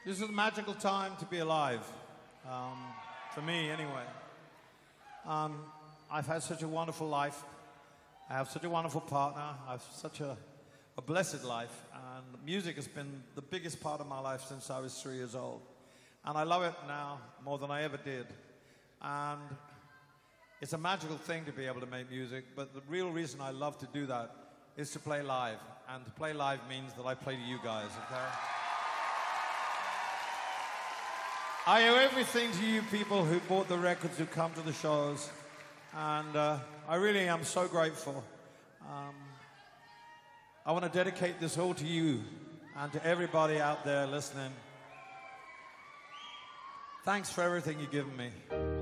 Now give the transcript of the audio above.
This is a magical time to be alive, for me anyway. I've had such a wonderful life. I have such a wonderful partner. I have such a blessed life. And music has been the biggest part of my life since I was 3 years old. And I love it now more than I ever did. And it's a magical thing to be able to make music, but the real reason I love to do that is to play live. And to play live means that I play to you guys, okay? I owe everything to you people who bought the records, who come to the shows. And I really am so grateful. I want to dedicate this all to you and to everybody out there listening. Thanks for everything you've given me.